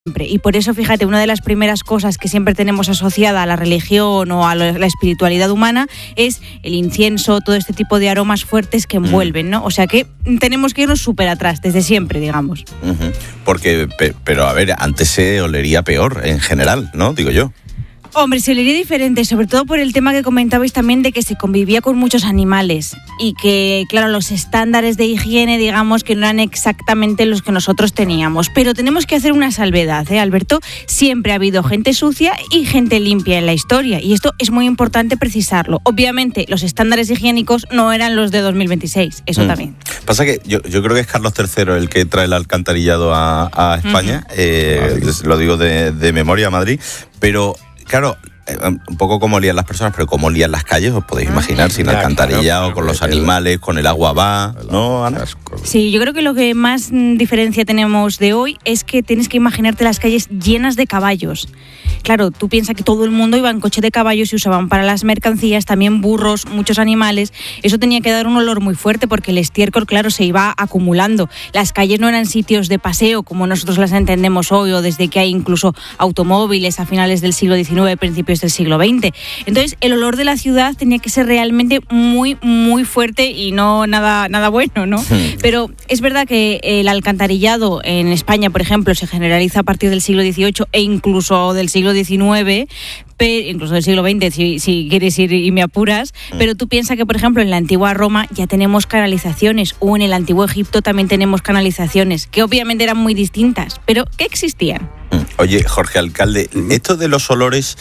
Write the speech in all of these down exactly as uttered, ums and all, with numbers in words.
Y por eso, fíjate, una de las primeras cosas que siempre tenemos asociada a la religión o a la espiritualidad humana es el incienso, todo este tipo de aromas fuertes que envuelven, ¿no? O sea que tenemos que irnos súper atrás, desde siempre, digamos. Uh-huh. Porque, pero a ver, antes se olería peor en general, ¿no? Digo yo. Hombre, se olería diferente, sobre todo por el tema que comentabais también de que se convivía con muchos animales y que, claro, los estándares de higiene, digamos, que no eran exactamente los que nosotros teníamos. Pero tenemos que hacer una salvedad, ¿eh, Alberto? Siempre ha habido gente sucia y gente limpia en la historia, y esto es muy importante precisarlo. Obviamente, los estándares higiénicos no eran los de dos mil veintiséis, eso mm. también. Pasa que yo, yo creo que es Carlos tercero el que trae el alcantarillado a, a España, uh-huh. eh, lo digo de, de memoria, a Madrid, pero... Claro, un poco como olían las personas, pero como olían las calles, os podéis imaginar, sin alcantarillado, claro, con los animales, con el agua va, ¿no, Ana? Sí, yo creo que lo que más diferencia tenemos de hoy es que tienes que imaginarte las calles llenas de caballos. Claro, tú piensas que todo el mundo iba en coche de caballos y usaban para las mercancías también burros, muchos animales. Eso tenía que dar un olor muy fuerte porque el estiércol, claro, se iba acumulando. Las calles no eran sitios de paseo como nosotros las entendemos hoy, o desde que hay incluso automóviles a finales del siglo diecinueve, principios del siglo veinte. Entonces, el olor de la ciudad tenía que ser realmente muy, muy fuerte y no nada, nada bueno, ¿no? Sí. Pero es verdad que el alcantarillado en España, por ejemplo, se generaliza a partir del siglo dieciocho e incluso del siglo diecinueve, pero, incluso del siglo veinte, si, si quieres ir y me apuras, pero tú piensas que, por ejemplo, en la antigua Roma ya tenemos canalizaciones, o en el antiguo Egipto también tenemos canalizaciones, que obviamente eran muy distintas, pero que existían. Oye, Jorge Alcalde, esto de los olores...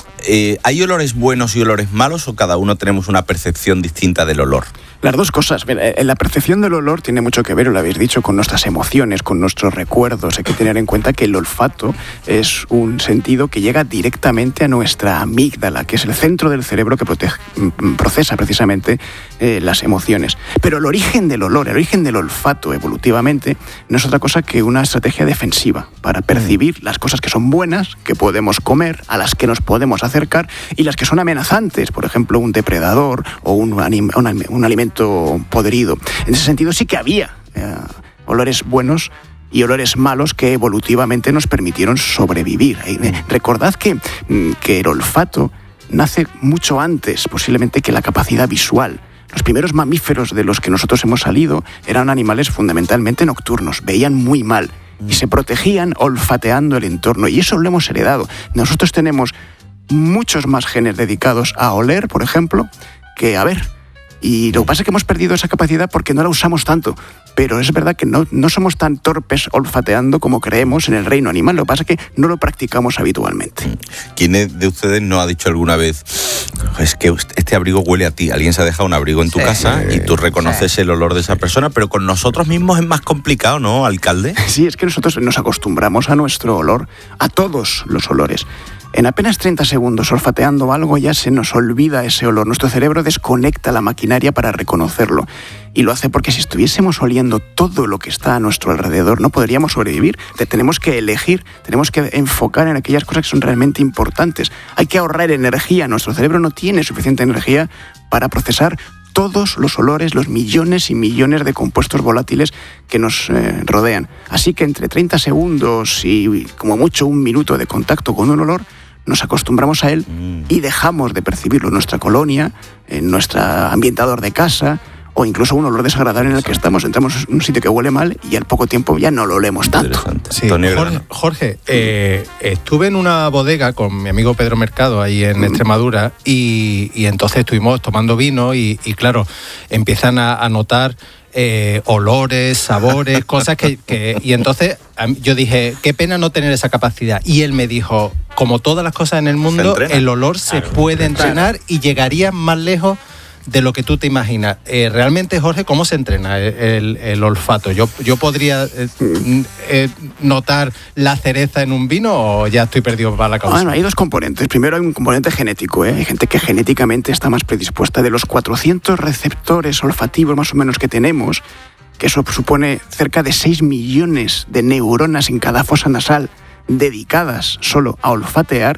Eh, ¿hay olores buenos y olores malos o cada uno tenemos una percepción distinta del olor? Las dos cosas. La percepción del olor tiene mucho que ver, lo habéis dicho, con nuestras emociones, con nuestros recuerdos. Hay que tener en cuenta que el olfato es un sentido que llega directamente a nuestra amígdala, que es el centro del cerebro que protege, procesa precisamente eh, las emociones. Pero el origen del olor, el origen del olfato evolutivamente, no es otra cosa que una estrategia defensiva para percibir las cosas que son buenas, que podemos comer, a las que nos podemos acercar, y las que son amenazantes, por ejemplo, un depredador o un, anim- un, un alimento podrido. En ese sentido sí que había eh, olores buenos y olores malos que evolutivamente nos permitieron sobrevivir. Eh, recordad que, que el olfato nace mucho antes, posiblemente, que la capacidad visual. Los primeros mamíferos de los que nosotros hemos salido eran animales fundamentalmente nocturnos, veían muy mal y se protegían olfateando el entorno, y eso lo hemos heredado. Nosotros tenemos muchos más genes dedicados a oler, por ejemplo, que a ver. Y lo que pasa es que hemos perdido esa capacidad porque no la usamos tanto. Pero es verdad que no, no somos tan torpes olfateando como creemos en el reino animal. Lo que pasa es que no lo practicamos habitualmente. ¿Quién de ustedes no ha dicho alguna vez, es que este abrigo huele a ti? Alguien se ha dejado un abrigo en tu sí, casa y tú reconoces sí, el olor de esa persona, pero con nosotros mismos es más complicado, ¿no, alcalde? Sí, es que nosotros nos acostumbramos a nuestro olor, a todos los olores. En apenas treinta segundos olfateando algo ya se nos olvida ese olor. Nuestro cerebro desconecta la maquinaria para reconocerlo. Y lo hace porque si estuviésemos oliendo todo lo que está a nuestro alrededor, no podríamos sobrevivir. Tenemos que elegir, tenemos que enfocar en aquellas cosas que son realmente importantes. Hay que ahorrar energía. Nuestro cerebro no tiene suficiente energía para procesar todos los olores, los millones y millones de compuestos volátiles que nos eh, rodean. Así que entre treinta segundos y como mucho un minuto de contacto con un olor, nos acostumbramos a él y dejamos de percibirlo en nuestra colonia, en nuestro ambientador de casa, o incluso un olor desagradable en el que estamos. Entramos en un sitio que huele mal y al poco tiempo ya no lo olemos tanto. Sí. Jorge, Jorge eh, estuve en una bodega con mi amigo Pedro Mercado ahí en mm. Extremadura y, y entonces estuvimos tomando vino y, y claro, empiezan a, a notar Eh, olores, sabores, cosas que, que... Y entonces yo dije, qué pena no tener esa capacidad. Y él me dijo, como todas las cosas en el mundo, el olor se claro, puede entrenar y llegaría más lejos de lo que tú te imaginas. Eh, realmente, Jorge, ¿cómo se entrena el, el, el olfato? ¿Yo, yo podría eh, eh, notar la cereza en un vino o ya estoy perdido para la causa? Bueno, hay dos componentes. Primero hay un componente genético, ¿eh? Hay gente que genéticamente está más predispuesta. De los cuatrocientos receptores olfativos más o menos que tenemos, que eso supone cerca de seis millones de neuronas en cada fosa nasal dedicadas solo a olfatear,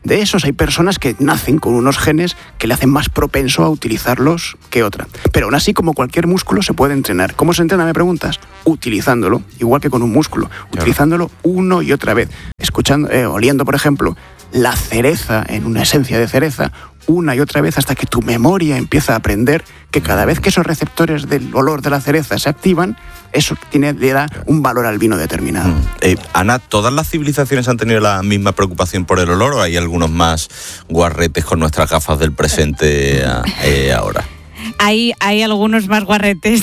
De esos hay personas que nacen con unos genes que le hacen más propenso a utilizarlos que otra. Pero aún así, como cualquier músculo, se puede entrenar. ¿Cómo se entrena, me preguntas? Utilizándolo, igual que con un músculo, utilizándolo uno y otra vez. Escuchando, eh, oliendo, por ejemplo, la cereza en una esencia de cereza, una y otra vez hasta que tu memoria empieza a aprender que cada vez que esos receptores del olor de la cereza se activan, eso tiene, le da un valor al vino determinado. Mm. Eh, Ana, ¿todas las civilizaciones han tenido la misma preocupación por el olor o hay algunos más guarretes con nuestras gafas del presente eh, ahora? Hay, hay algunos más guarretes.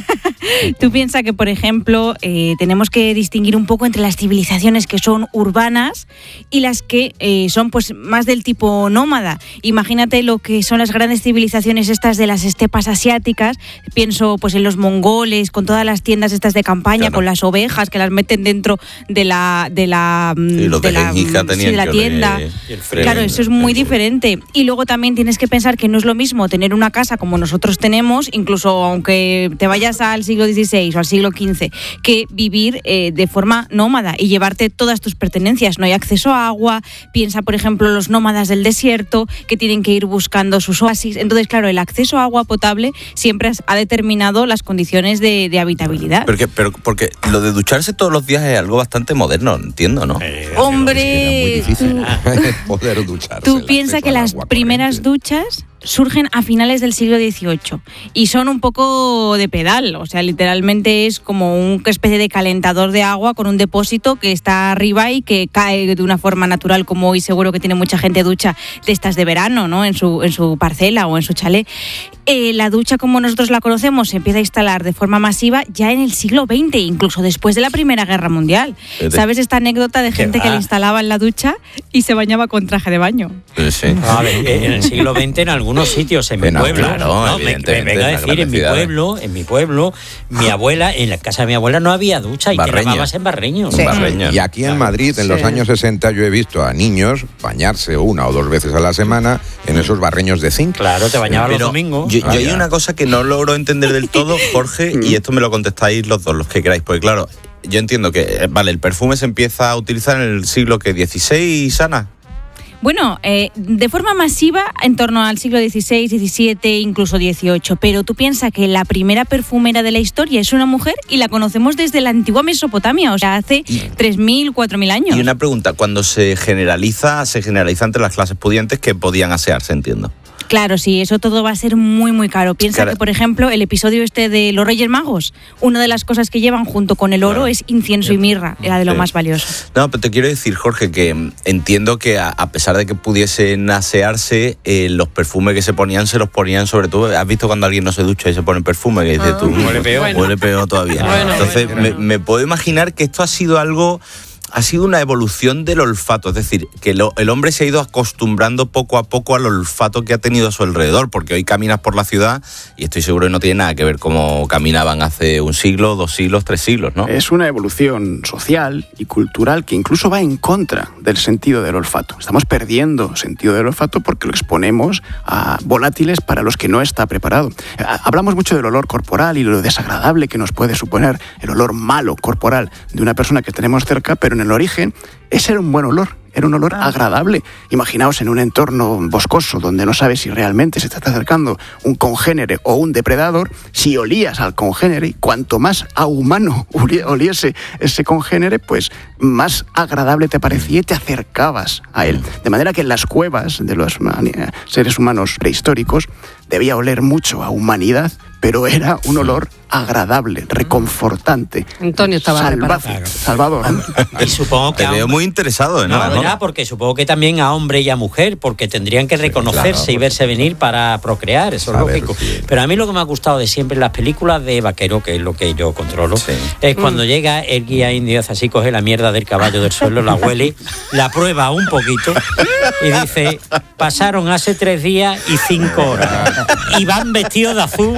Tú piensas que, por ejemplo, eh, tenemos que distinguir un poco entre las civilizaciones que son urbanas y las que eh, son pues más del tipo nómada. Imagínate lo que son las grandes civilizaciones estas de las estepas asiáticas. Pienso pues en los mongoles, con todas las tiendas estas de campaña, claro, con las ovejas que las meten dentro de la de la, y los de de la, sí, de la tienda. Le... Claro, eso es muy diferente. Y luego también tienes que pensar que no es lo mismo tener una casa como nosotros tenemos, incluso aunque te vayas al siglo dieciséis o al siglo quince, que vivir eh, de forma nómada y llevarte todas tus pertenencias. No hay acceso a agua. Piensa, por ejemplo, los nómadas del desierto que tienen que ir buscando sus oasis. Entonces, claro, el acceso a agua potable siempre ha determinado las condiciones de, de habitabilidad. Porque, pero porque lo de ducharse todos los días es algo bastante moderno, entiendo, ¿no? Eh, Hombre, es que era muy difícil tú, poder ducharse. Tú piensas que las primeras duchas surgen a finales del siglo dieciocho y son un poco de pedal, o sea, literalmente es como una especie de calentador de agua con un depósito que está arriba y que cae de una forma natural, como hoy seguro que tiene mucha gente ducha de estas de verano, ¿no? En su, en su parcela o en su chalet. Eh, la ducha como nosotros la conocemos se empieza a instalar de forma masiva ya en el siglo veinte, incluso después de la Primera Guerra Mundial. ¿Sabes esta anécdota de gente que le instalaban la ducha y se bañaba con traje de baño? Sí. A ver, en el siglo veinte en algunos sitios, en mi no, pueblo, claro, no, me, me vengo a decir, en mi pueblo, en mi pueblo, mi abuela, en la casa de mi abuela no había ducha y Barreña. te lavabas en barreños. Sí. Barreña. Y aquí en Madrid, en sí. los años sesenta, yo he visto a niños bañarse una o dos veces a la semana en esos barreños de zinc. Claro, te bañabas Pero los domingos. Yo, yo hay una cosa que no logro entender del todo, Jorge, y esto me lo contestáis los dos, los que queráis, porque claro, yo entiendo que, vale, el perfume se empieza a utilizar en el siglo que dieciséis, Ana. Bueno, eh, de forma masiva en torno al siglo dieciséis, diecisiete, incluso dieciocho, pero tú piensas que la primera perfumera de la historia es una mujer y la conocemos desde la antigua Mesopotamia, o sea, hace tres mil, cuatro mil años. Y una pregunta, cuando se generaliza, se generaliza entre las clases pudientes que podían asearse, entiendo. Claro, sí, eso todo va a ser muy, muy caro. Piensa claro. que, por ejemplo, el episodio este de los Reyes Magos, una de las cosas que llevan junto con el oro claro. es incienso y mirra, era de lo sí. más valioso. No, pero te quiero decir, Jorge, que entiendo que a, a pesar de que pudiesen asearse, eh, los perfumes que se ponían, se los ponían sobre todo. ¿Has visto cuando alguien no se ducha y se pone perfume? Que dices tú, huele peor. Bueno. Huele peor todavía. Bueno, Entonces, bueno. Me, me puedo imaginar que esto ha sido algo... ha sido una evolución del olfato, es decir, que lo, el hombre se ha ido acostumbrando poco a poco al olfato que ha tenido a su alrededor, porque hoy caminas por la ciudad y estoy seguro que no tiene nada que ver cómo caminaban hace un siglo, dos siglos, tres siglos, ¿no? Es una evolución social y cultural que incluso va en contra del sentido del olfato. Estamos perdiendo sentido del olfato porque lo exponemos a volátiles para los que no está preparado. Hablamos mucho del olor corporal y lo desagradable que nos puede suponer el olor malo corporal de una persona que tenemos cerca, pero en el origen ese era un buen olor, era un olor agradable. Imaginaos en un entorno boscoso donde no sabes si realmente se te está acercando un congénere o un depredador. Si olías al congénere, cuanto más a humano oliese ese congénere, pues más agradable te parecía y te acercabas a él. De manera que en las cuevas de los seres humanos prehistóricos debía oler mucho a humanidad, pero era un olor agradable, reconfortante. Antonio estaba salvaje, claro. salvador. Y supongo que te veo muy interesado en no, nada, ¿no? Ya, porque supongo que también a hombre y a mujer, porque tendrían que reconocerse sí, claro, y verse venir para procrear, eso es lógico. Ver, sí. Pero a mí lo que me ha gustado de siempre en las películas de vaquero, que es lo que yo controlo, sí. es cuando mm. llega el guía indio, así coge la mierda del caballo del suelo, la huele, la prueba un poquito y dice, pasaron hace tres días y cinco horas y van vestidos de azul.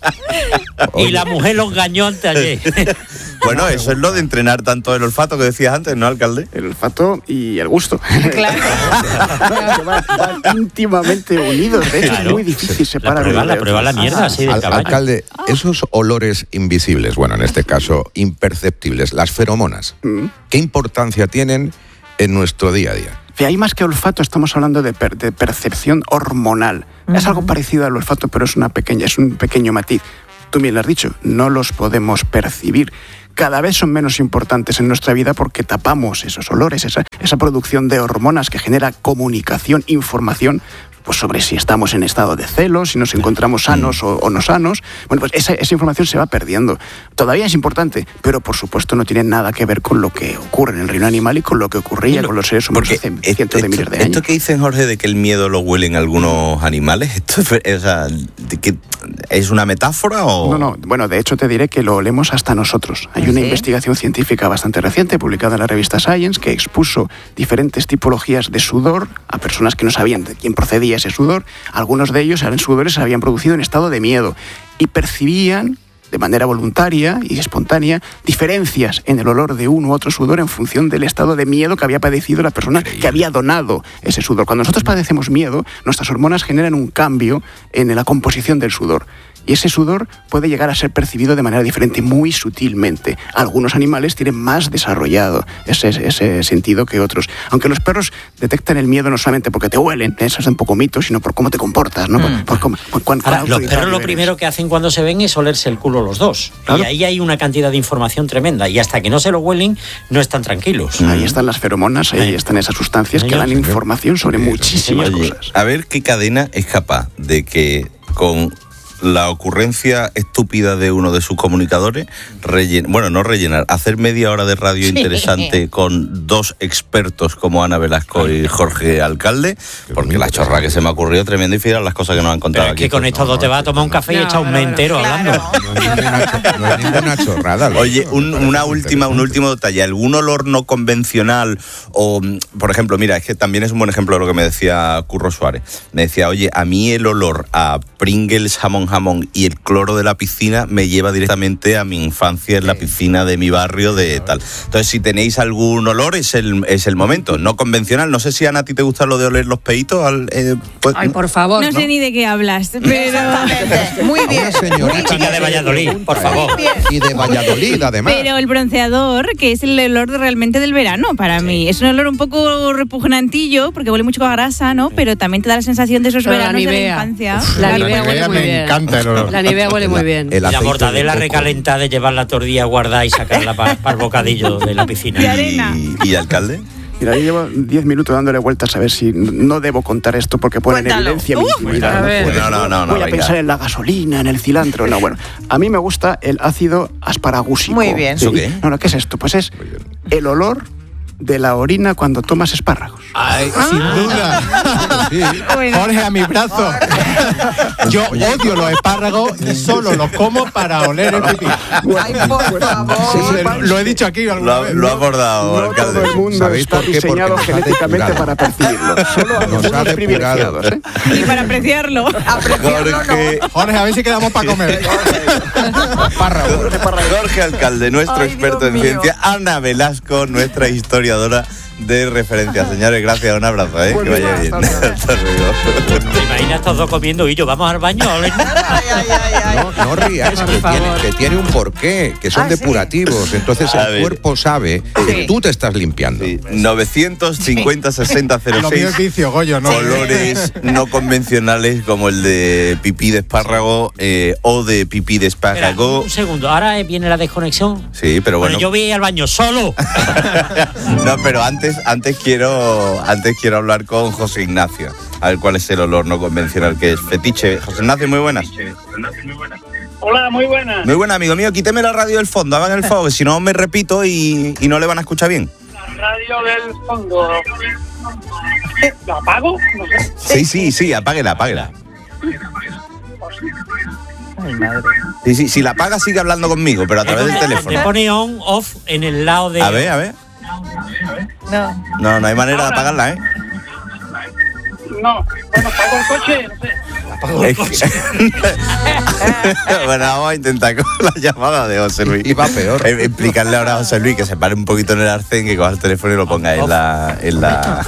Y la mujer los engañó antes ayer. Bueno, eso es lo de entrenar tanto el olfato que decías antes, ¿no, alcalde? El olfato y el gusto. Claro. van, van íntimamente unidos. De hecho, claro. es muy difícil separar. La prueba, la, prueba la mierda, así de Al, caballo. Alcalde, esos olores invisibles, bueno, en este caso imperceptibles, las feromonas, mm. ¿qué importancia tienen en nuestro día a día? Hay más que olfato, estamos hablando de, per, de percepción hormonal. Uh-huh. Es algo parecido al olfato, pero es, una pequeña, es un pequeño matiz. Tú bien lo has dicho, no los podemos percibir. Cada vez son menos importantes en nuestra vida porque tapamos esos olores, esa, esa producción de hormonas que genera comunicación, información, pues sobre si estamos en estado de celos, si nos encontramos sanos o, o no sanos. Bueno, pues esa, esa información se va perdiendo. Todavía es importante, pero por supuesto no tiene nada que ver con lo que ocurre en el reino animal y con lo que ocurría con los seres humanos hace cientos esto, de miles de años. Esto que dicen, Jorge, de que el miedo lo huelen algunos animales, ¿esto es, o sea, de que es una metáfora o...? No, no, bueno, de hecho te diré que lo olemos hasta nosotros. Hay una ¿Sí? investigación científica bastante reciente, publicada en la revista Science, que expuso diferentes tipologías de sudor a personas que no sabían de quién procedía ese sudor. Algunos de ellos eran sudores que se habían producido en estado de miedo y percibían de manera voluntaria y espontánea diferencias en el olor de uno u otro sudor en función del estado de miedo que había padecido la persona que había donado ese sudor. Cuando nosotros padecemos miedo, nuestras hormonas generan un cambio en la composición del sudor. Y ese sudor puede llegar a ser percibido de manera diferente, muy sutilmente. Algunos animales tienen más desarrollado ese, ese sentido que otros. Aunque los perros detectan el miedo no solamente porque te huelen, eso es un poco mito, sino por cómo te comportas, ¿no? Mm. Por, por cómo, por cuán, Ahora, los perros lo primero que hacen cuando se ven es olerse el culo los dos. ¿Claro? Y ahí hay una cantidad de información tremenda. Y hasta que no se lo huelen, no están tranquilos. Mm. Ahí están las feromonas, ahí están esas sustancias que dan información sobre muchísimas Oye, cosas. A ver qué cadena es capaz de que con la ocurrencia estúpida de uno de sus comunicadores, rellen, bueno, no rellenar, hacer media hora de radio interesante con dos expertos como Ana Velasco y Jorge Alcalde, porque la chorra que se me ha ocurrido tremendo y fíjate las cosas que nos han contado Pero es aquí. que con estos dos te vas a tomar un café no, y echar un mes entero claro. hablando. No es ninguna, no es ninguna chorrada. Oye, un, una última, un último detalle. ¿Algún olor no convencional? O, por ejemplo, mira, es que también es un buen ejemplo de lo que me decía Curro Suárez. Me decía, oye, a mí el olor a Pringles, jamón, jamón y el cloro de la piscina me lleva directamente a mi infancia en la piscina de mi barrio de tal. Entonces, si tenéis algún olor, es el, es el momento. No convencional. No sé si, Ana, a ti te gusta lo de oler los peitos. Al, eh, pues, Ay, por favor. No, no sé ni de qué hablas, pero... Muy bien. Una chica de Valladolid, por favor. Y de Valladolid, además. Pero el bronceador, que es el olor de, realmente del verano para sí. mí. Es un olor un poco repugnantillo, porque huele mucho a grasa, ¿no? Pero también te da la sensación de esos pero veranos la de la infancia. Uf, la Nivea huele muy me bien. encanta el olor. La Nivea huele muy bien. El la mortadela recalentada de llevar la tortilla guardada y sacarla para pa el bocadillo de la piscina. De arena. ¿Y, y alcalde? Mira, yo llevo diez minutos dándole vueltas a ver si no debo contar esto porque pone en evidencia mi intimidad. Uh, no, no, no, no, Voy a venga. pensar en la gasolina, en el cilantro. No, bueno, a mí me gusta el ácido asparagúsico. Muy bien. ¿Eso qué? No, no, ¿qué es esto? Pues es el olor de la orina cuando tomas espárragos. Ay, sin duda. Sí. Bueno. Jorge, a mi brazo. Yo odio los espárragos y solo los como para oler el pipí. Ay, por favor. Sí, sí, lo, lo he dicho aquí alguna Lo, vez. lo ha abordado, No alcalde. todo el mundo ¿Sabéis está por qué? diseñado Porque nos ha genéticamente depurado. para percibirlo. Solo Nos ha algunos privilegiados, ¿eh? Y para apreciarlo. Apreciarlo, Jorge, Jorge, a ver si quedamos para comer. Jorge Alcalde, nuestro Ay, experto Dios en mío. ciencia. Ana Velasco, nuestra historiadora de referencia. Señores, gracias, un abrazo, ¿eh? Bueno, que vaya bien. hasta luego. Hasta luego. ¿Te imaginas estos dos comiendo y yo? ¿Vamos al baño a oler? Ay, ay, ay, ay. No, no rías, que tiene, que tiene un porqué, que son Ah, sí. depurativos. Entonces A el ver. cuerpo sabe que tú te estás limpiando. Sí, novecientos cincuenta sesenta cero Lo mío seis es vicio, Goyo, ¿no? Olores no convencionales como el de pipí de espárrago eh, o de pipí de Espera, espárrago. un segundo, ahora viene la desconexión. Sí, pero bueno. Bueno, yo voy a ir al baño solo. No, pero antes, antes quiero antes quiero hablar con José Ignacio. A ver cuál es el olor no convencional que es. Fetiche. José Ignacio, muy buenas. Hola, muy buenas. Muy buena, amigo mío. Quíteme la radio del fondo, hagan el favor, que si no me repito y, y no le van a escuchar bien. Radio del fondo. ¿Lo apago? No sé. Sí, sí, sí, apáguela, apáguela. Sí, sí, si la apaga sigue hablando conmigo, pero a través del Te teléfono. pone on, off en el lado de... A ver, a ver. No. No, no hay manera de apagarla, ¿eh? No. Bueno, apago el coche, no sé. Es que- Bueno, vamos a intentar con la llamada de José Luis. Y va peor. Eh, Explicarle ahora a José Luis que se pare un poquito en el arcén, que coja el teléfono y lo ponga en la... En la...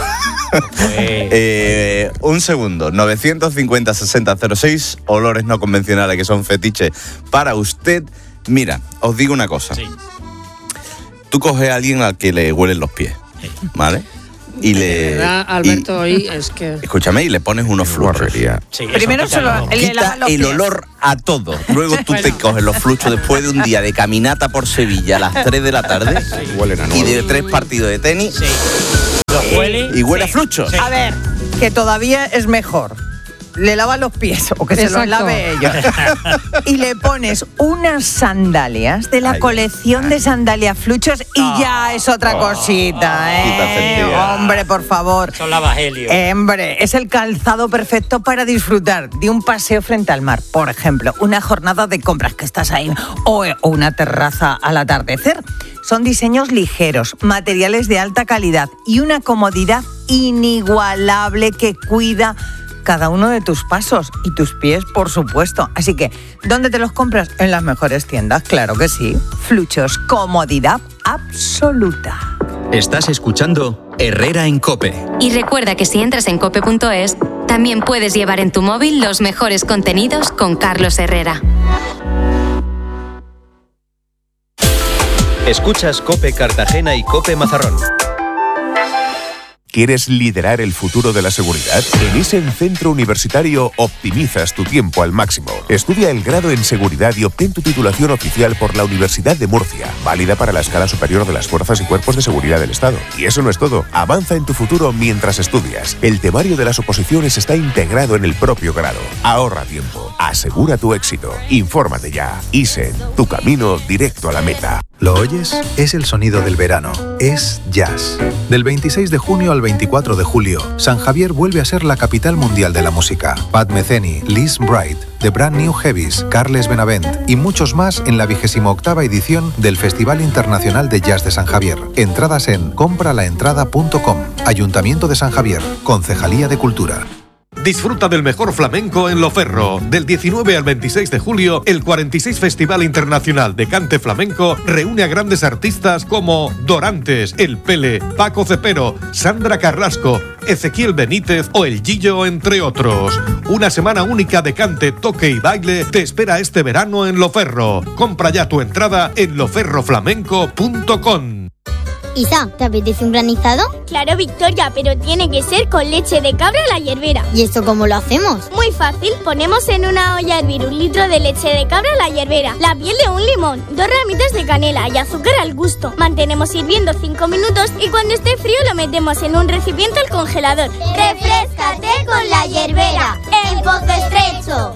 eh, un segundo, novecientos cincuenta sesenta cero seis, olores no convencionales que son fetiches para usted. Mira, os digo una cosa. Sí. Tú coges a alguien al que le huelen los pies, ¿vale? y De le... verdad, Alberto, hoy es que... Escúchame, y le pones unos fluchos. Sí, Primero eso se lo, quita- le Quita lavas los el pies. olor a todo. Luego tú te coges los fluchos después de un día de caminata por Sevilla a las tres de la tarde Huelen a y nuevo. de tres partidos de tenis Sí. Los huele. y huele a Sí. fluchos. Sí. A ver, que todavía es mejor. Le lavas los pies o que se los Exacto. lave ella. Y le pones unas sandalias de la Ay, colección de sandalias fluchos y ya es otra cosita, Quita ¿eh? sentido. Hombre, por favor. Son lavagelio. Eh, Hombre, es el calzado perfecto para disfrutar de un paseo frente al mar, por ejemplo, una jornada de compras que estás ahí o, o una terraza al atardecer. Son diseños ligeros, materiales de alta calidad y una comodidad inigualable que cuida cada uno de tus pasos y tus pies, por supuesto. Así que, ¿dónde te los compras? En las mejores tiendas, claro que sí. Fluchos, comodidad absoluta. Estás escuchando Herrera en COPE. Y recuerda que si entras en cope punto es, también puedes llevar en tu móvil los mejores contenidos con Carlos Herrera. Escuchas COPE Cartagena y COPE Mazarrón. ¿Quieres liderar el futuro de la seguridad? En Isen Centro Universitario optimizas tu tiempo al máximo. Estudia el grado en seguridad y obtén tu titulación oficial por la Universidad de Murcia, válida para la escala superior de las fuerzas y cuerpos de seguridad del Estado. Y eso no es todo. Avanza en tu futuro mientras estudias. El temario de las oposiciones está integrado en el propio grado. Ahorra tiempo. Asegura tu éxito. Infórmate ya. Isen, tu camino directo a la meta. ¿Lo oyes? Es el sonido del verano. Es jazz. Del veintiséis de junio al veinticuatro de julio, San Javier vuelve a ser la capital mundial de la música. Pat Metheny, Liz Bright, The Brand New Heavies, Carles Benavent y muchos más en la vigésima octava edición del Festival Internacional de Jazz de San Javier. Entradas en compralaentrada punto com. Ayuntamiento de San Javier. Concejalía de Cultura. Disfruta del mejor flamenco en Loferro. Del diecinueve al veintiséis de julio, el cuarenta y seis Festival Internacional de Cante Flamenco reúne a grandes artistas como Dorantes, El Pele, Paco Cepero, Sandra Carrasco, Ezequiel Benítez o El Gillo, entre otros. Una semana única de cante, toque y baile te espera este verano en Loferro. Compra ya tu entrada en loferro flamenco punto com. Isa, ¿te apetece un granizado? Claro, Victoria, pero tiene que ser con leche de cabra a la hierbera. ¿Y esto cómo lo hacemos? Muy fácil, ponemos en una olla a hervir un litro de leche de cabra a la hierbera, la piel de un limón, dos ramitas de canela y azúcar al gusto. Mantenemos hirviendo cinco minutos y cuando esté frío lo metemos en un recipiente al congelador. ¡Refréscate con la hierbera! ¡En Pozo Estrecho!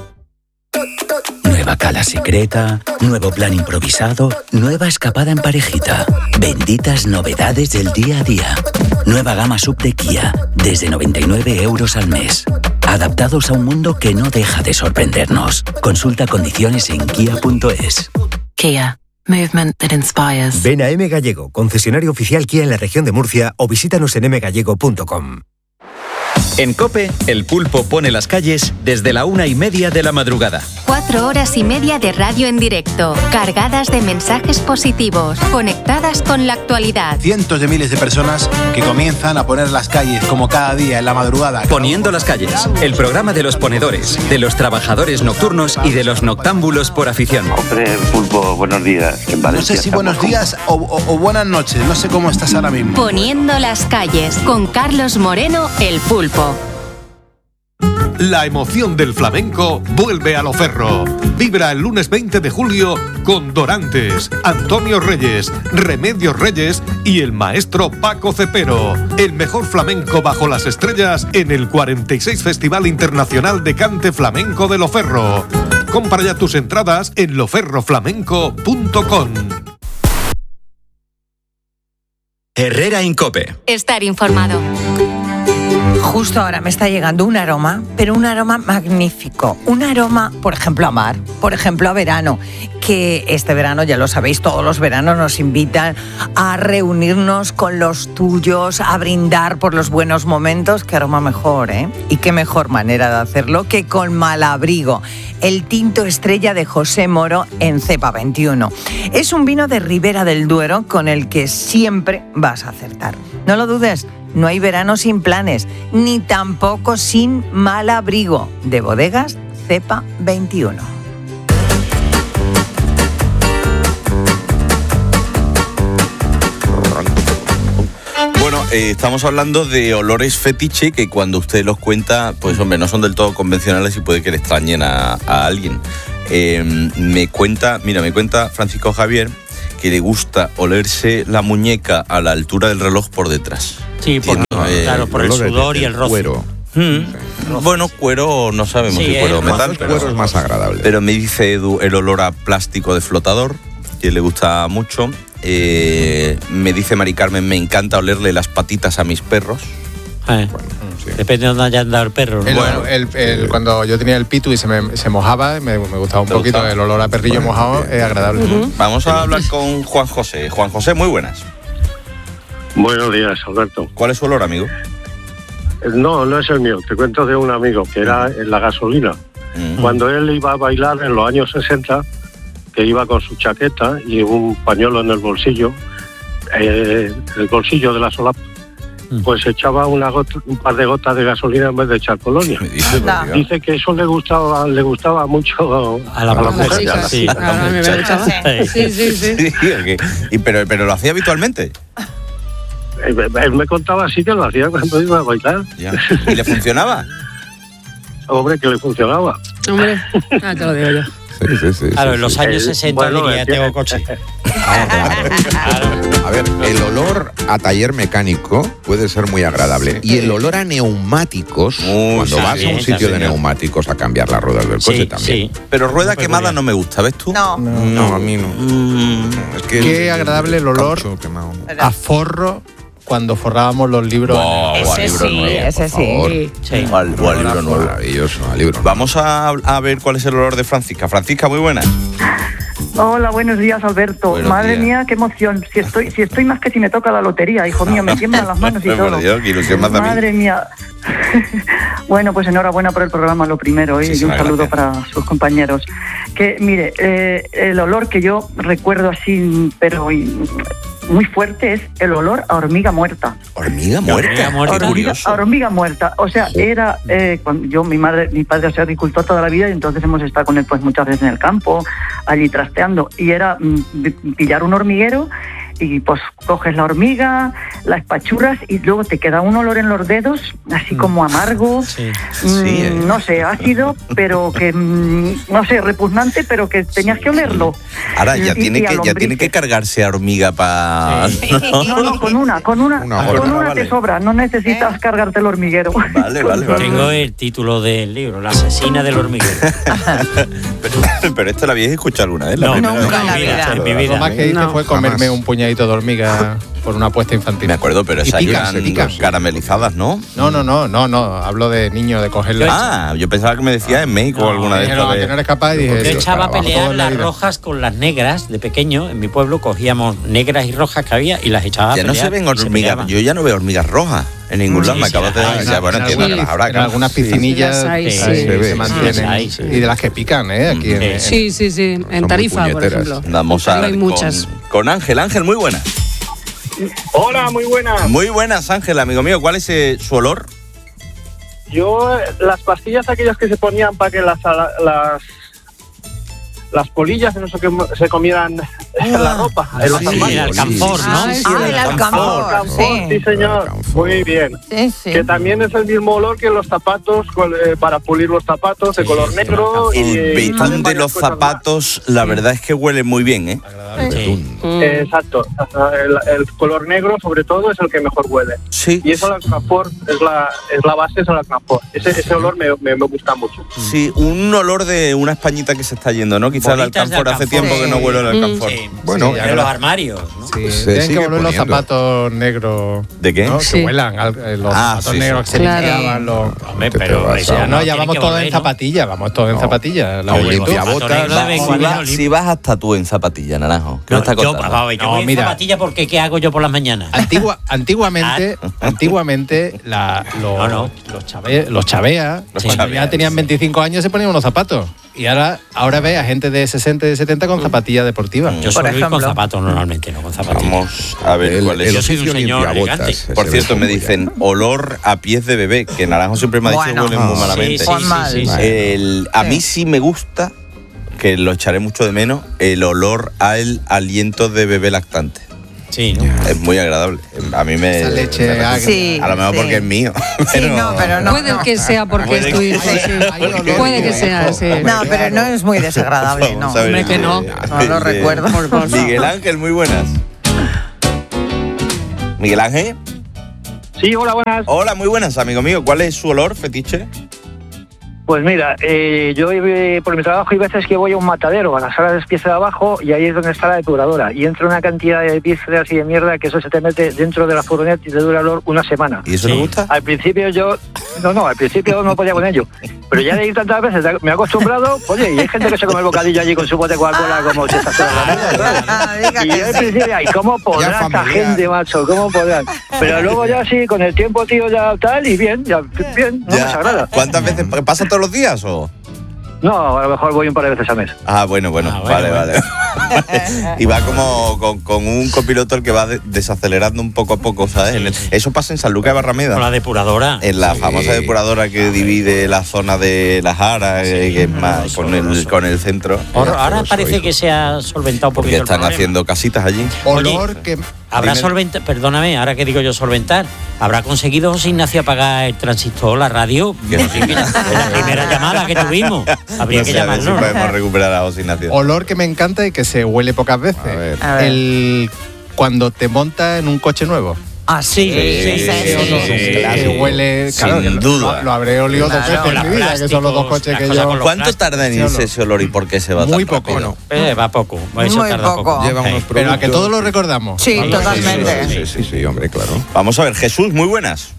Nueva cala secreta, nuevo plan improvisado, nueva escapada en parejita. Benditas novedades del día a día. Nueva gama sub de Kia, desde noventa y nueve euros al mes. Adaptados a un mundo que no deja de sorprendernos. Consulta condiciones en kia punto es. Kia. Movement that inspires. Ven a M Gallego, concesionario oficial Kia en la región de Murcia, o visítanos en m gallego punto com. En COPE, el pulpo pone las calles desde la una y media de la madrugada. Cuatro horas y media de radio en directo, cargadas de mensajes positivos, conectadas con la actualidad. Cientos de miles de personas que comienzan a poner las calles como cada día en la madrugada. Poniendo las calles, el programa de los ponedores, de los trabajadores nocturnos y de los noctámbulos por afición. Hombre, pulpo, buenos días. En No sé si buenos días o, o, o buenas noches, no sé cómo estás ahora mismo. Poniendo las calles, con Carlos Moreno, el pulpo. La emoción del flamenco vuelve a Loferro. Vibra el lunes veinte de julio con Dorantes, Antonio Reyes, Remedios Reyes y el maestro Paco Cepero. El mejor flamenco bajo las estrellas en el cuarenta y seis Festival Internacional de Cante Flamenco de Loferro. Compra ya tus entradas en loferro flamenco punto com. Herrera en COPE. Estar informado. Justo ahora me está llegando un aroma, pero un aroma magnífico. Un aroma, por ejemplo, a mar, por ejemplo, a verano. Que este verano, ya lo sabéis, todos los veranos nos invitan a reunirnos con los tuyos, a brindar por los buenos momentos. Qué aroma mejor, ¿eh? Y qué mejor manera de hacerlo que con Malabrigo, el tinto estrella de José Moro en cepa veintiuno. Es un vino de Ribera del Duero con el que siempre vas a acertar. No lo dudes. No hay verano sin planes, ni tampoco sin Malabrigo, de Bodegas cepa veintiuno. Bueno, eh, estamos hablando de olores fetiche que cuando usted los cuenta, pues hombre, no son del todo convencionales y puede que le extrañen a, a alguien. Eh, me cuenta, mira, me cuenta Francisco Javier que le gusta olerse la muñeca a la altura del reloj por detrás. Sí, por, eh, claro, por el sudor y el roce. Cuero. Hmm. Bueno, cuero no sabemos Sí, si cuero eh, metal, El pero, cuero es más agradable. pero me dice Edu el olor a plástico de flotador, que le gusta mucho. Eh, me dice Mari Carmen, me encanta olerle las patitas a mis perros. Eh, Depende de dónde haya andado el perro, ¿no? El- Bueno, el- el- cuando yo tenía el pitu y se me se mojaba, me, me gustaba un ¿Te poquito. gustaba? El olor a perrillo Bueno, mojado bien. es agradable. Vamos a hablar con Juan José. Juan José, muy buenas. Buenos días, Alberto. ¿Cuál es su olor, amigo? No, no es el mío. Te cuento de un amigo que era en la gasolina. Mm. Cuando él iba a bailar en los años sesenta, que iba con su chaqueta y un pañuelo en el bolsillo, eh, el bolsillo de la solapa, pues echaba una gota, un par de gotas de gasolina en vez de echar colonia. Dice que eso le gustaba, le gustaba mucho A la las mujer, mujeres. sí, a sí. las Ah, me muchachas. gustaba. Sí, sí, sí. Sí, ok. Y pero, pero lo hacía habitualmente. Él él me contaba así que lo hacía cuando iba a bailar. Ya. ¿Y le funcionaba? Hombre, que le funcionaba. Hombre, ah, te lo digo yo. Sí, sí, sí. Claro, sí, en los sí. años Eh, sesenta bueno, diría, es que- tengo coche. A ver, el olor a taller mecánico puede ser muy agradable. Y el olor a neumáticos, cuando sí, vas a un sí, sitio de señor. neumáticos a cambiar las ruedas del coche también. Pero rueda quemada no me gusta, ¿ves tú? No. No, a mí no. Es que Qué agradable el olor caucho quemado. a forro cuando forrábamos los libros. Oh, en el- al libro nuevo, ese por favor. sí. O al, o al libro nuevo. Maravilloso, al libro. Vamos a, a ver cuál es el olor de Francisca. Francisca, muy buena. Hola, buenos días, Alberto. Buenos Madre días. mía, qué emoción. Si estoy, si estoy más que si me toca la lotería, hijo mío, me tiemblan las manos y Por todo. Dios, qué ilusión más da a mí. Madre mía. Bueno, pues enhorabuena por el programa, lo primero, ¿eh? y un Muchísimas saludo gracias. para sus compañeros. Que, mire, eh, el olor que yo recuerdo así, pero y- muy fuerte, es el olor a hormiga muerta. Hormiga muerta. Hormiga muerta. Qué Hormiga, curioso. a hormiga muerta. O sea, era eh, cuando yo, mi madre, mi padre ha sido agricultor toda la vida y entonces hemos estado con él pues muchas veces en el campo, allí trasteando. Y era mm, pillar un hormiguero y pues coges la hormiga, la espachurras y luego te queda un olor en los dedos, así como amargo, Sí. mm, Sí, eh. no sé, ácido, pero que, mm, no sé, repugnante, pero que tenías que olerlo. Ahora ya Y- tiene y a que ya tiene lombrices. que cargarse a hormiga para. No, no, con una, con una, Una con gota. una Vale. te sobra, no necesitas cargarte el hormiguero. Vale, vale, vale. Tengo el título del libro, La asesina del hormiguero. Pero, pero esto lo habíais escuchado alguna vez. La No, primera nunca vez. en la vida. en mi Lo vida. más que hice No. fue comerme Jamás. un puñadito de hormiga por una apuesta infantil. Me acuerdo, pero Y esas pican, iban se pican. caramelizadas, ¿no? No, no, no, no, no. Hablo de niño, de cogerle. Ah, yo pensaba que me decía en México o alguna de Dije, estas. no, de- que no eres capaz y dije. Yo "Sí, echaba a para abajo, pelear todo en la las vida". rojas con las negras de pequeño. En mi pueblo cogíamos negras y rojas que había y las echaba a Ya no pelear. se ven y se hormigas. peleaban. Yo ya no veo hormigas rojas en ningún Sí, lado. Me sí, acabas de las hay, decir. Ya, en bueno, entiendo que las algunas- habrá. en claro. algunas Sí, piscinillas las hay, que sí. se, Se ve, mantienen sí, las hay, sí. y de las que pican, ¿eh? Aquí en, en- Sí, sí, sí. En muy Tarifa, por puñeteras. ejemplo. Vamos a Hay ver muchas. con, con Ángel. Ángel, muy buena. Hola, muy buenas. Muy buenas, Ángel, amigo mío. ¿Cuál es eh, su olor? Yo, eh, las pastillas aquellas que se ponían para que las las las polillas no sé qué se comieran la ropa en los Sí, armarios. el alcanfor, ¿no? Ah, el alcanfor, Alcanfor, sí. sí, señor. Muy bien. Sí, sí. Que también es el mismo olor que los zapatos, col- eh, para pulir los zapatos, de color negro. y, El eh, betún salen de varias los cosas más. zapatos, la verdad es que huele muy bien, ¿eh? Sí. Eh, Exacto. El, el color negro, sobre todo, es el que mejor huele. Sí. Y eso, el alcanfor, es la, es la base, es el alcanfor. Ese, ese olor me, me, me gusta mucho. Sí, un olor de una españita que se está yendo, ¿no? Quizás el Bolitas de alcanfor hace alcanfor. tiempo que no huele el Sí. alcanfor. Sí. Bueno, de los armarios, ¿no? Sí, Se tienen sigue que volver los poniendo. zapatos negros. ¿De qué? ¿no? Sí. Que huelan, al- eh, los Ah, zapatos sí, negros sí. que se Claro. limpiaban los. Hombre, ¿Qué te pero pasa? eso Ya no, ya tiene vamos que todos volver, en ¿no? zapatillas, vamos todos en No. zapatillas. La Oye, juventud. tía, zapato botas, negro de vez en si, cuando vas, lo limpio. si vas hasta tú en zapatillas, Naranjo. ¿Qué No, me estás yo, contando? vamos, yo No, voy en mira. zapatilla porque ¿qué hago yo por las mañanas? Antigua, antiguamente, antiguamente la, los, No, no. los, chabe- los chaveas, Los cuando chaveas, ya tenían sí. veinticinco años se ponían unos zapatos. Y ahora, ahora ve a gente de sesenta y de setenta con zapatillas deportivas. Yo suelo ir con zapatos normalmente, no con zapatillas. Vamos a ver El- cuál es. el Yo soy un oficio señor limpiabotas, elegante. ese Por ve cierto, me muy dicen bien. olor a pies de bebé, que Naranjo siempre me ha dicho que Bueno. huelen muy Ah, malamente. sí, Juan mal. sí, sí, sí. El- a Sí. mí sí me gusta, que lo echaré mucho de menos, el olor al aliento de bebé lactante. Sí, ¿no? Es muy agradable. A mí me... Esa leche me agria. Sí, a lo mejor sí. porque es mío. Sí, no, pero no. Puede no. que sea porque Puede es tu que- hijo, sí. Puede que sea, sí. No, pero no es muy desagradable, no. Vamos a ver Hombre, que de- no. No lo de- recuerdo. Por favor. Miguel Ángel, muy buenas. Miguel Ángel. Sí, hola, buenas. Hola, muy buenas, amigo mío. ¿Cuál es su olor fetiche? Pues mira, eh, yo eh, por mi trabajo hay veces que voy a un matadero, a la sala de despiece de abajo, y ahí es donde está la depuradora. Y entra una cantidad de vísceras y de mierda que eso se te mete dentro de la furgoneta y te dura olor una semana. ¿Y eso Sí. le gusta? Al principio yo... No, no, al principio no podía con ello. Pero ya de ir tantas veces me he acostumbrado. Oye, y hay gente que se come el bocadillo allí con su bote de Coca-Cola como si estás toda la mierda, Ah, diga y que yo al sí. principio, ay, ¿cómo podrá Ya esta familiar. gente, macho? ¿Cómo podrán? Pero luego ya sí, con el tiempo, tío, ya tal, y bien, ya bien, no me desagrada. ¿Cuántas veces? ¿Pasa todos los días o...? No, a lo mejor voy un par de veces al mes. Ah, bueno, bueno, Ah, bueno, vale, bueno. vale. Y va como con, con un copiloto el que va de- desacelerando un poco a poco, ¿sabes? En el- eso pasa en San Lucas de Barrameda. Con la depuradora. En la Sí. famosa depuradora que divide la zona de la Jara, eh, que es más con el, con el centro. Ahora, ahora asqueroso, parece hijo. que se ha solventado un Porque poquito el están problema. haciendo casitas allí. Olor que... Habrá Dime. solventado, perdóname, ahora que digo yo solventar, ¿habrá conseguido José Ignacio apagar el transistor, la radio? Que no. Sí, mira, es la primera llamada que tuvimos. Habría No que sé, a ver llamarlo. si podemos recuperar a José Ignacio. Olor que me encanta y que se huele pocas veces. A ver. A ver. El cuando te montas en un coche nuevo. Ah, sí, Sí, sí, sí, sí, sí, olor sí. que huele, Sin claro, que lo- duda. Lo, lo habré olido dos Claro. veces en mi vida, que son los dos Plásticos, coches las que cosas yo... con los ¿Cuánto plásticos. tarda en Sí, irse olor. ese olor y por qué se va Muy tan poco. rápido? Eh, va poco, eso Muy tarda poco. poco. Lleva Ok. unos Pero a que productos- todos lo recordamos. Sí, Sí, totalmente. Sí, sí, sí, hombre, claro. Vamos a ver, Jesús, muy buenas.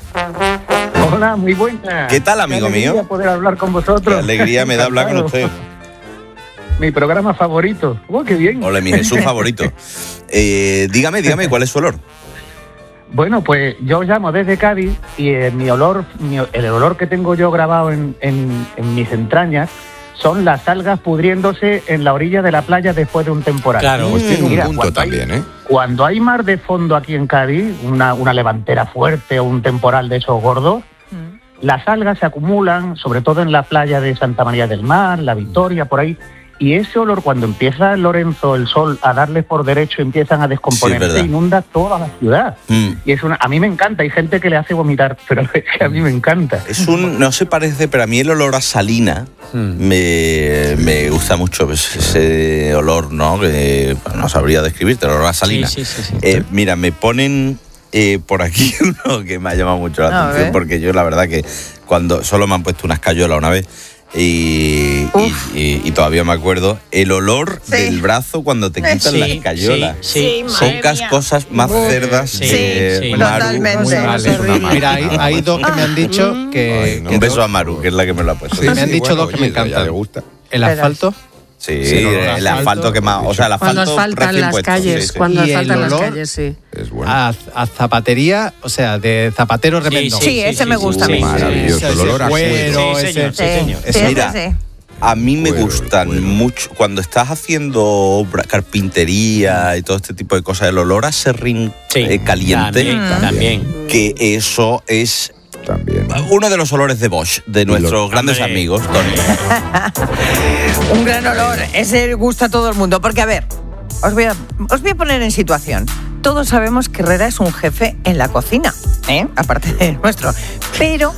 Hola, muy buena. ¿Qué tal, amigo Qué alegría mío? poder hablar con Qué vosotros. alegría me da hablar con usted. Mi programa favorito. ¡Oh, qué bien! Hola, mi Jesús favorito. Eh, dígame, dígame, ¿cuál es su olor? Bueno, pues yo llamo desde Cádiz y eh, mi olor, mi- el olor que tengo yo grabado en, en- en mis entrañas son las algas pudriéndose en la orilla de la playa después de un temporal. Claro. Pues tiene un Mira, punto cuando hay- también, ¿eh? Cuando hay mar de fondo aquí en Cádiz, una, una levantera fuerte o un temporal de esos gordos, las algas se acumulan, sobre todo en la playa de Santa María del Mar, La Victoria, por ahí. Y ese olor, cuando empieza Lorenzo, el sol, a darles por derecho, empiezan a Sí, es descomponerse, verdad. inunda toda la ciudad. Mm. Y es una, a mí me encanta, hay gente que le hace vomitar, pero es que a mí me encanta. Es un, no se parece, pero a mí el olor a salina me, me gusta mucho. Pues ese olor, ¿no? Que no sabría describirte, el olor a salina. Sí, sí, sí, sí. Eh, mira, me ponen eh, por aquí uno que me ha llamado mucho la A atención, ver. porque yo la verdad que cuando solo me han puesto una escayola una vez. Y, y, y- y todavía me acuerdo el olor Sí. del brazo cuando te quitan Sí, la escayola. sí, sí. Pocas cosas más cerdas Sí, de sí. Maru. Totalmente. Muy mal, es una mal. Mira, hay, hay dos que me han dicho que... Ay, no. que Un beso dos- a Maru, que es la que me lo ha puesto. Sí, me han dicho dos que me oye, ya encantan. le gusta. El asfalto Sí, Sí, el olor a el asfalto, asfalto que más. O sea, el Cuando asfalto asfaltan recién las puesto, calles, sí, sí. cuando Y el asfaltan las olor calles, sí. Es bueno. a, a zapatería, o sea, de zapatero remendo. Sí, ese me gusta a mí. Maravilloso, el olor a cuero, Sí, ese- señor, sí, Sí, señor. sí, sí, Mira, sí. A mí me Cuero, gustan cuero. mucho cuando estás haciendo obra, carpintería y todo este tipo de cosas, el olor a serrín Sí, eh, caliente, También, también. que eso es También. uno de los olores de Bosch, de nuestros grandes Hombre. amigos, Tony. Un gran olor, ese gusta a todo el mundo. Porque, a ver, os voy a, os voy a poner en situación. Todos sabemos que Herrera es un jefe en la cocina, ¿eh? Aparte de nuestro. Pero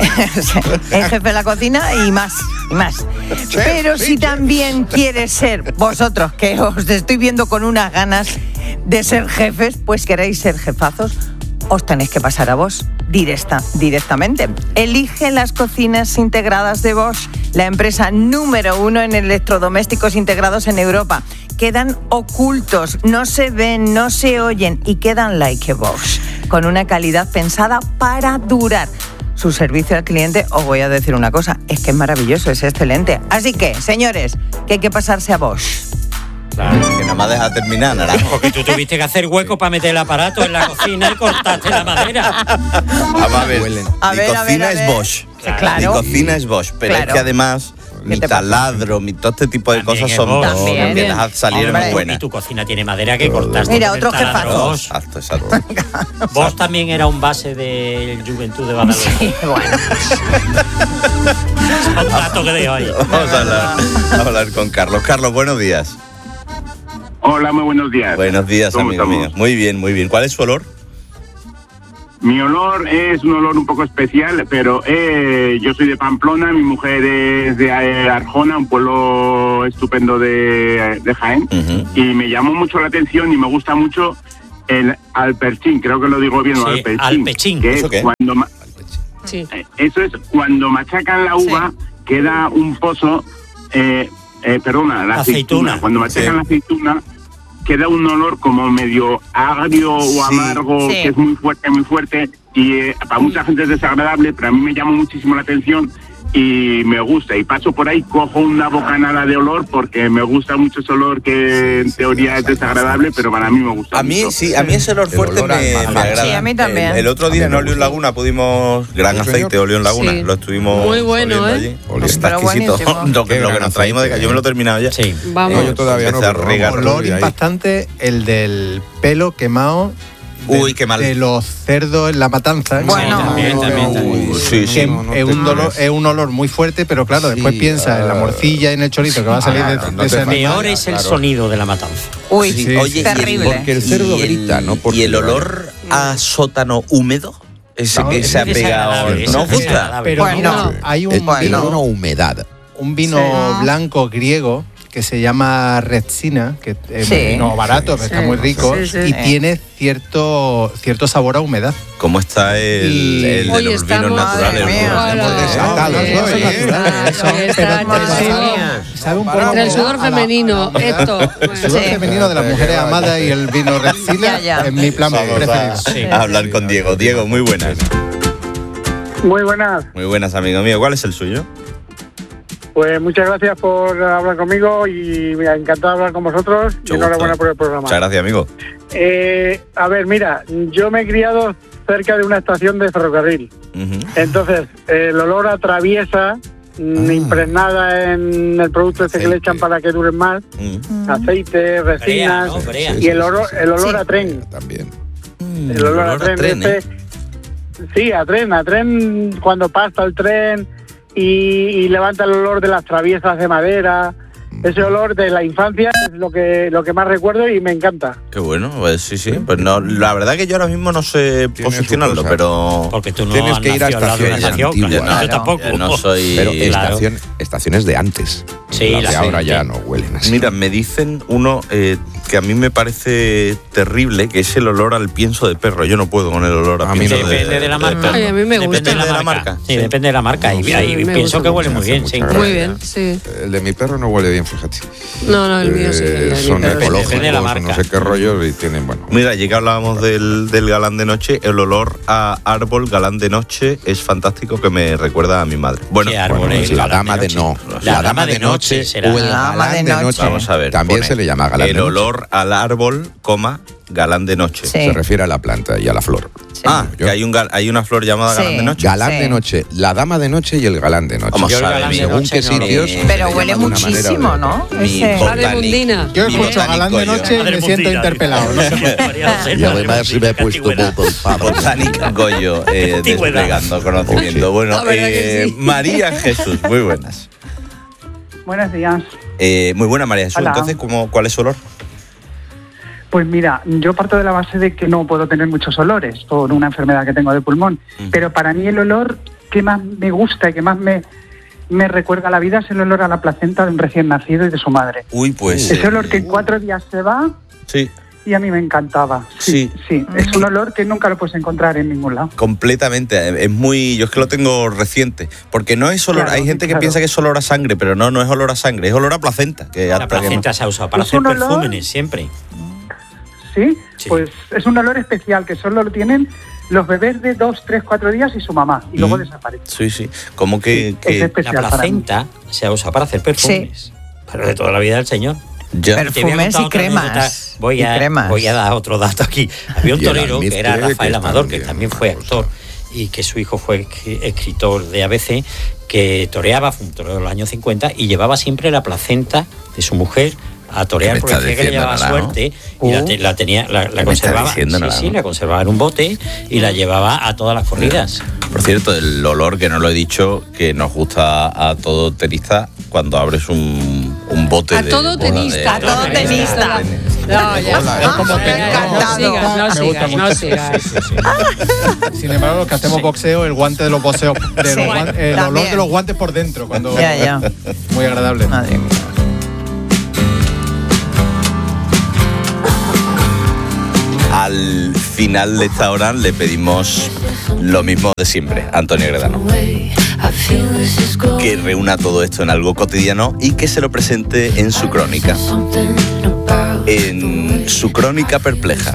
es jefe en la cocina y más, y más. Pero si también quieres ser vosotros, que os estoy viendo con unas ganas de ser jefes, pues queréis ser jefazos, os tenéis que pasar a Bosch directa, directamente. Elige las cocinas integradas de Bosch, la empresa número uno en electrodomésticos integrados en Europa. Quedan ocultos, no se ven, no se oyen y quedan like a Bosch, con una calidad pensada para durar. Su servicio al cliente, os voy a decir una cosa, es que es maravilloso, es excelente. Así que, señores, que hay que pasarse a Bosch. Claro, que nada más deja terminar, naranjo. Porque tú tuviste que hacer hueco para meter el aparato en la cocina y cortaste la madera. Vamos a ver, A mi ver, a cocina ver, a es ver. Bosch. Claro. Mi cocina es Bosch, pero Claro. es que además mi te pasa? taladro, mi, todo este tipo de También cosas es son Bosch. Bosch, También. que empiezas a salir Hombre. muy Y buenas. tu cocina tiene madera que cortaste. Mira, con el otro taladro jefazo. Bosch. Exacto, exacto. Vos también era un base del Juventud de Badalona. Sí, bueno. Un dato que dejo ahí. Vamos a hablar, a hablar con Carlos. Carlos, buenos días. Hola, muy buenos días. Buenos días, ¿Cómo amigo estamos? mío. Muy bien, muy bien. ¿Cuál es su olor? Mi olor es un olor un poco especial, pero eh, yo soy de Pamplona, mi mujer es de eh, Arjona, un pueblo estupendo de, de Jaén, uh-huh. y me llamó mucho la atención y me gusta mucho el alperchín, creo que lo digo bien, Sí, alperchín, alpechín. que ¿Eso es qué? cuando ma- Sí. eh, eso es cuando machacan la uva, sí. queda un pozo, eh, eh, perdona, la aceituna. aceituna, cuando machacan sí. la aceituna, queda un olor como medio agrio sí. o amargo, sí. que es muy fuerte, muy fuerte, y eh, para mucha gente es desagradable, pero a mí me llama muchísimo la atención y me gusta. Y paso por ahí, cojo una bocanada de olor porque me gusta mucho ese olor que en teoría es desagradable, pero para mí me gusta A mí, mucho. sí, a mí ese olor fuerte olor me, me agrada. Sí, a mí también. El, el otro día en Olión Laguna pudimos, gran aceite Olión Laguna, Sí. lo estuvimos Muy bueno, oliendo ¿eh? allí. Está Pero exquisito. buenísimo. Lo que, lo que gran nos traímos de aceite, acá, yo me lo he terminado ya. Sí. Vamos. No, yo todavía no, Empecé a pero regar vamos, Olor ahí. impactante el del pelo quemado. De, Uy, qué mal. De los cerdos en la matanza. Bueno. También, también, también. Uy, sí, sí. Que no, no es, te un dolor, creas. es un olor muy fuerte, pero claro, después Sí, piensa en la ah, morcilla y en el chorizo que va a salir ah, de, no de te ese falta. animal. Peor es el Claro. sonido de la matanza. Uy, Sí, sí, oye, y el- terrible. Porque el cerdo Y el- grita, ¿no? Porque Y el olor a sótano húmedo, ese No, que es se ha pegado, desagradable, ¿no es gusta? desagradable. Pero Bueno. mira, hay un el, el vino, olor a humedad. un vino Sí. blanco griego que se llama Retsina, que es Sí. un vino barato, pero Sí. está muy rico, Sí, sí. y tiene cierto, cierto sabor a humedad. ¿Cómo está el, Y- el de Hoy los vinos estamos- naturales? Madre mía. ¿no? Hemos desatado, Hola, eso es hoy, natural, ¿eh? eso, Hoy está pero- pero excesivo. sabe- sabe un poco Entre el a sudor la- femenino, esto. El sudor Sí. femenino de las mujeres amadas y el vino Retsina Ya, ya. es mi plan Vamos preferido. a, a hablar con Diego. Diego, muy buenas. Muy buenas, Muy buenas, amigo mío. ¿Cuál es el suyo? pues muchas gracias por hablar conmigo y me ha encantado hablar con vosotros y Mucho enhorabuena gusto. por el programa. Muchas gracias, amigo. Eh, a ver, mira, yo me he criado cerca de una estación de ferrocarril, Ujú. entonces el olor a traviesa mm, impregnada en el producto este que le echan para que duren más, Mm. aceite, Brea, resinas ¿no? Brea. y el olor, el olor Sí. a tren, También. el olor, olor a a tren, tren, este, ¿eh? sí, a tren, a tren cuando pasa el tren y, y levanta el olor de las traviesas de madera. Ese olor de la infancia es lo que lo que más recuerdo y me encanta. Qué bueno, pues sí, sí. Pues no, la verdad que yo ahora mismo no sé Tiene su posicionarlo, cosa. pero... Porque tú no Tienes has que ir a nacido al lado de una estaciones estación, antiguas. claro, yo Claro, tampoco. yo no soy... Pero Claro. estación- estaciones de antes. Sí, las la de ahora gente. ya no huelen así. Mira, me dicen uno eh, que a mí me parece terrible, que es el olor al pienso de perro. Yo no puedo con el olor a, A mí pienso no. de Depende de la marca. perro. Ay, a mí me gusta. Depende de la, marca. Sí, depende de la marca. Y, Sí, ahí me pienso gusta que huele mucho, muy bien. hace Sí. mucha Muy gracia. bien, sí. El de mi perro no huele bien, fíjate. No, no, el mío sí. el de Eh, mi son perro sí. ecológicos, Depende de la no marca. sé qué rollos y tienen, bueno. Mira, ya que hablábamos del, del galán de noche, el olor a árbol galán de noche es fantástico, que me recuerda a mi madre. Bueno, ¿Qué árbol Bueno, es? la galán dama de noche? no. La dama de noche será. o el La dama galán de de noche. vamos a ver. También pone se le llama galán el de noche. olor al árbol, coma, galán de noche. Sí. Se refiere a la planta y a la flor. Ah, Yo- que hay, un, gal- hay una flor llamada Sí. galán de noche. Galán Sí. de noche, la dama de noche y el galán de noche. Vamos Yo el a ver, galán de según noche qué no lo- sitios. Eh, se Pero le huele llama de una manera o de muchísimo, otra. ¿no? Mi Ese- botánico- Ave Mundina. Yo mi escucho galán de botánico noche y Madre me siento Mundina, interpelado. No sé por qué. Y además me he puesto bobo el padre. Botánica Goyo, eh, Antigüedad. desplegando conocimiento. Bueno, La verdad que eh, sí. María Jesús, muy buenas. Buenos días. Eh, muy buena, María Jesús. Hola. Entonces, ¿cómo, ¿cuál es su olor? Pues mira, yo parto de la base de que no puedo tener muchos olores por una enfermedad que tengo de pulmón, pero para mí el olor que más me gusta y que más me, me recuerda a la vida es el olor a la placenta de un recién nacido y de su madre. Uy, pues... Ese eh, olor que en cuatro días se va Sí, y a mí me encantaba. Sí, sí, es un olor que nunca lo puedes encontrar en ningún lado. completamente. Es muy... Yo es que lo tengo reciente. Porque no es olor... Claro, hay gente que claro. piensa que es olor a sangre, pero no, no es olor a sangre. Es olor a placenta. Que La hasta que no- placenta se ha usado para Es hacer un olor- perfúmenes siempre. ¿Sí? Sí. Pues es un olor especial que solo lo tienen los bebés de dos, tres, cuatro días y su mamá, y luego Mm. desaparece. Sí, sí. Como que... Sí, que- es especial La para mí. placenta se ha usado para hacer perfumes. Pero de toda la vida del señor. Ya. Te voy a Perfumes contar y otra cremas. anécdota. Voy Y a, cremas. voy a dar otro dato aquí. Había un Y el torero que era almizcle, Rafael que Amador, está que bien, también una fue cosa. actor y que su hijo fue escri- escritor de A B C, que toreaba, fue un torero de los años cincuenta y llevaba siempre la placenta de su mujer a torear ¿Qué me porque estás decía que le diciendo, llevaba Nara, no? suerte y la, te- la tenía la, la ¿Qué me estás conservaba diciendo, sí, Nara, sí, no? la conservaba en un bote y la llevaba a todas las corridas. Por cierto, el olor, que no lo he dicho, que nos gusta a todo tenista cuando abres un, un bote A de... todo boda de- tenista. A todo tenista. No, ya. Hola, es como que No sigas, no me gusta sigas, mucho. no sigas. Sí, sí, sí. Sin embargo, los que hacemos boxeo, el guante de los boxeos, de Sí, los guan- el también. olor de los guantes por dentro, cuando Ya, ya. muy agradable. Madre mía. Al final de esta hora le pedimos lo mismo de siempre, Antonio Gredano. Que reúna todo esto en algo cotidiano y que se lo presente en su crónica. En su crónica perpleja.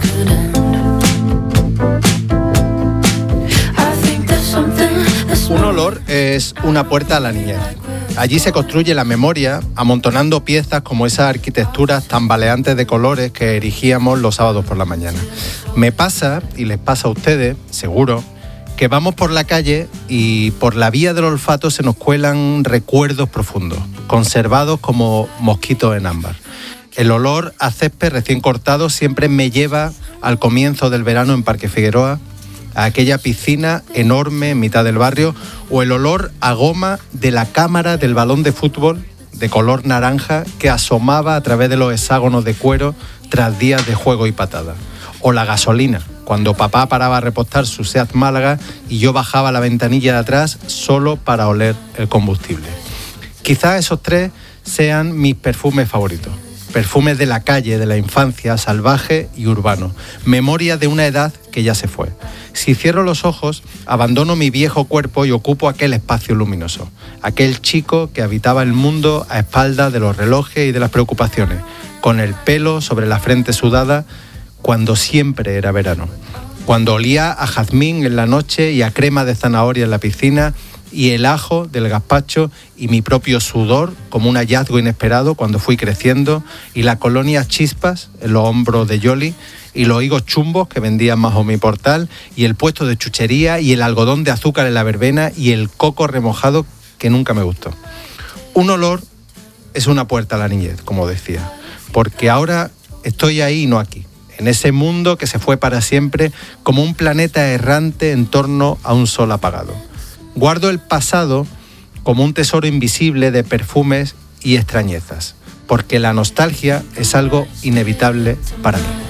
Un olor es una puerta a la niñez. Allí se construye la memoria, amontonando piezas como esas arquitecturas tambaleantes de colores que erigíamos los sábados por la mañana. Me pasa, y les pasa a ustedes, seguro, que vamos por la calle y por la vía del olfato se nos cuelan recuerdos profundos, conservados como mosquitos en ámbar. El olor a césped recién cortado siempre me lleva al comienzo del verano en Parque Figueroa, a aquella piscina enorme en mitad del barrio, o el olor a goma de la cámara del balón de fútbol de color naranja que asomaba a través de los hexágonos de cuero tras días de juego y patada. O la gasolina, cuando papá paraba a repostar su Seat Málaga y yo bajaba la ventanilla de atrás solo para oler el combustible. Quizás esos tres sean mis perfumes favoritos. Perfumes de la calle, de la infancia, salvaje y urbano. Memoria de una edad que ya se fue. Si cierro los ojos, abandono mi viejo cuerpo y ocupo aquel espacio luminoso. Aquel chico que habitaba el mundo a espaldas de los relojes y de las preocupaciones, con el pelo sobre la frente sudada, cuando siempre era verano. Cuando olía a jazmín en la noche y a crema de zanahoria en la piscina, y el ajo del gazpacho y mi propio sudor como un hallazgo inesperado cuando fui creciendo, y la colonia Chispas en los hombros de Yoli, y los higos chumbos que vendían bajo mi portal, y el puesto de chuchería, y el algodón de azúcar en la verbena, y el coco remojado que nunca me gustó. Un olor es una puerta a la niñez, como decía, porque ahora estoy ahí y no aquí, en ese mundo que se fue para siempre como un planeta errante en torno a un sol apagado. Guardo el pasado como un tesoro invisible de perfumes y extrañezas, porque la nostalgia es algo inevitable para mí.